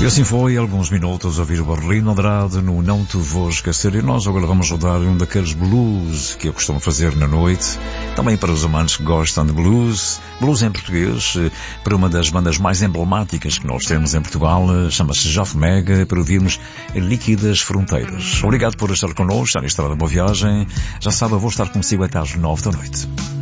E assim foi, alguns minutos a ouvir o Berlim Andrade no Não Te Vou Esquecer, e nós agora vamos rodar um daqueles blues que eu costumo fazer na noite, também para os amantes que gostam de blues em português, para uma das bandas mais emblemáticas que nós temos em Portugal, chama-se Jaf Mega, para ouvirmos Líquidas Fronteiras. Obrigado por estar connosco, está na estrada, boa viagem, já sabe, eu vou estar consigo até às 9 da noite.